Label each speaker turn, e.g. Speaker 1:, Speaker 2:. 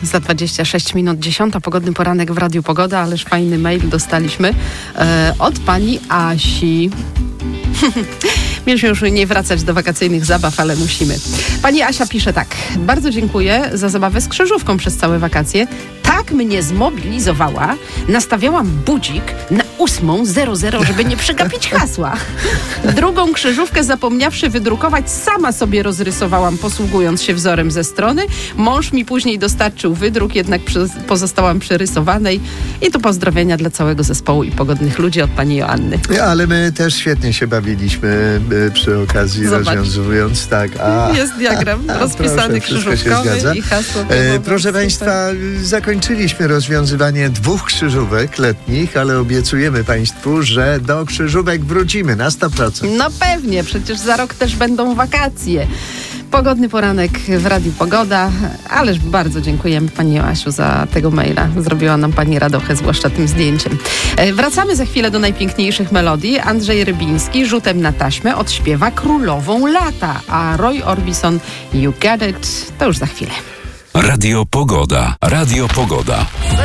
Speaker 1: Za 26 minut 10. Pogodny poranek w Radiu Pogoda, ależ fajny mail dostaliśmy od pani Asi. Mieliśmy już nie wracać do wakacyjnych zabaw, ale musimy. Pani Asia pisze tak. Bardzo dziękuję za zabawę z krzyżówką przez całe wakacje. Tak mnie zmobilizowała. Nastawiałam budzik na 8:00, żeby nie przegapić hasła. Drugą krzyżówkę zapomniawszy wydrukować, sama sobie rozrysowałam, posługując się wzorem ze strony. Mąż mi później dostarczył wydruk, jednak pozostałam przy rysowanej. I tu pozdrowienia dla całego zespołu i pogodnych ludzi od pani Joanny.
Speaker 2: Ale my też świetnie się bawiliśmy przy okazji, rozwiązując tak.
Speaker 1: Jest diagram rozpisany krzyżówkowy i hasło.
Speaker 2: Proszę Państwa, zakończyliśmy rozwiązywanie 2 krzyżówek letnich, ale obiecujemy Państwu, że do krzyżówek wrócimy na 100%.
Speaker 1: No pewnie, przecież za rok też będą wakacje. Pogodny poranek w Radiu Pogoda, ależ bardzo dziękujemy pani Joasiu za tego maila. Zrobiła nam pani radochę, zwłaszcza tym zdjęciem. Wracamy za chwilę do najpiękniejszych melodii. Andrzej Rybiński rzutem na taśmę odśpiewa Królową Lata, a Roy Orbison You Got It to już za chwilę.
Speaker 3: Radio Pogoda. Radio Pogoda.